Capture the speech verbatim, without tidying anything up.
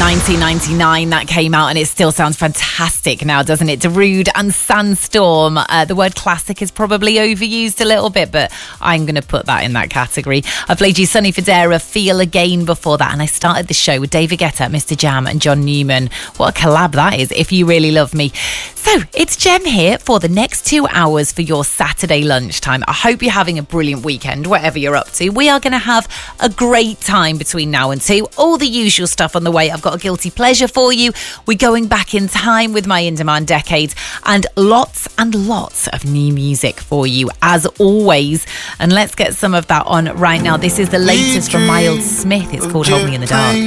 nineteen ninety-nine that came out, and it still sounds fantastic now, doesn't it? Darude and Sandstorm. Uh, the word classic is probably overused a little bit, but I'm going to put that in that category. I played you Sonny Fodera, Feel Again before that, and I started the show with David Guetta, Mister Jam and John Newman. What a collab that is, If You Really Love Me. So, it's Jem here for the next two hours for your Saturday lunchtime. I hope you're having a brilliant weekend, whatever you're up to. We are going to have a great time between now and two. All the usual stuff on the way. I've got a guilty pleasure for you. We're going back in time with my In Demand Decades, and lots and lots of new music for you, as always. And let's get some of that on right now. This is the latest from Miles Smith. It's called Hold Me in the Dark.